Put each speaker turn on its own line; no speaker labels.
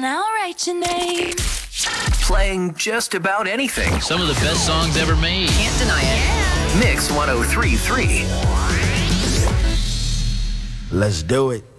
and I'll write your name.
Playing just about anything.
Some of the best songs ever made.
Can't deny it.
Mix 1033.
Let's do it.